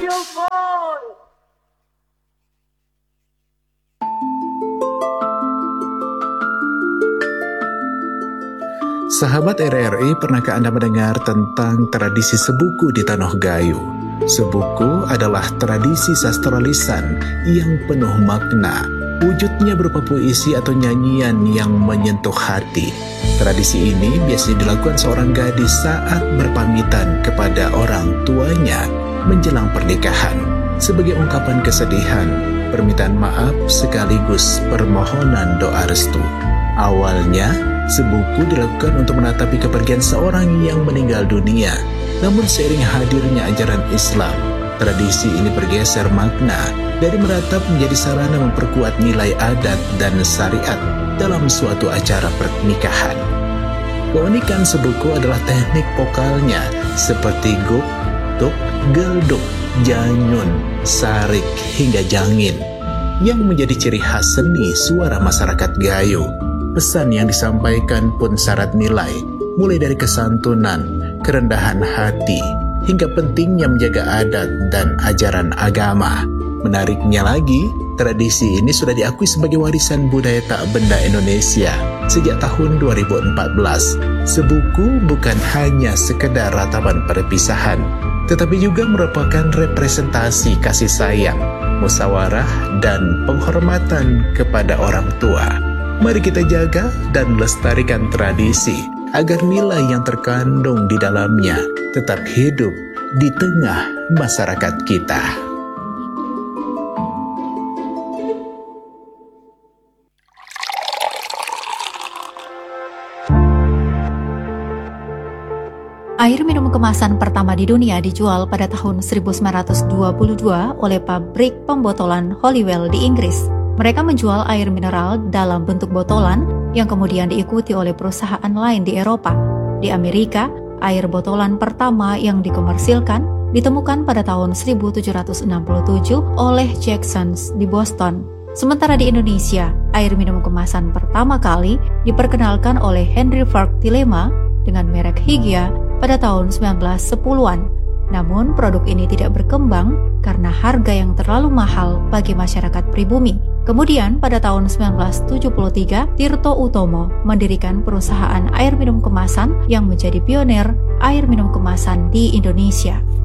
Sahabat RRI, pernahkah Anda mendengar tentang tradisi sebuku di Tanah Gayo? Sebuku adalah tradisi sastra lisan yang penuh makna. Wujudnya berupa puisi atau nyanyian yang menyentuh hati. Tradisi ini biasanya dilakukan seorang gadis saat berpamitan kepada orang tuanya menjelang pernikahan, sebagai ungkapan kesedihan, permintaan maaf sekaligus permohonan doa restu. Awalnya, sebuku dilakukan untuk menatapi kepergian seorang yang meninggal dunia. Namun seiring hadirnya ajaran Islam, tradisi ini bergeser makna dari meratap menjadi sarana memperkuat nilai adat dan syariat dalam suatu acara pernikahan. Keunikan sebuku adalah teknik vokalnya seperti guk, tuk, gelduk, janyun, sarik, hingga jangin yang menjadi ciri khas seni suara masyarakat Gayo. Pesan yang disampaikan pun syarat nilai, mulai dari kesantunan, kerendahan hati, hingga pentingnya menjaga adat dan ajaran agama. Menariknya lagi, tradisi ini sudah diakui sebagai warisan budaya tak benda Indonesia sejak tahun 2014. Sebuku bukan hanya sekedar ratapan perpisahan, tetapi juga merupakan representasi kasih sayang, musyawarah, dan penghormatan kepada orang tua. Mari kita jaga dan lestarikan tradisi agar nilai yang terkandung di dalamnya tetap hidup di tengah masyarakat kita. Air minum kemasan pertama di dunia dijual pada tahun 1922 oleh pabrik pembotolan Hollywell di Inggris. Mereka menjual air mineral dalam bentuk botolan yang kemudian diikuti oleh perusahaan lain di Eropa. Di Amerika, air botolan pertama yang dikomersilkan ditemukan pada tahun 1767 oleh Jacksons di Boston. Sementara di Indonesia, air minum kemasan pertama kali diperkenalkan oleh Henry Fark Tilema dengan merek Hygia pada tahun 1910-an. Namun, produk ini tidak berkembang karena harga yang terlalu mahal bagi masyarakat pribumi. Kemudian, pada tahun 1973, Tirto Utomo mendirikan perusahaan air minum kemasan yang menjadi pionir air minum kemasan di Indonesia.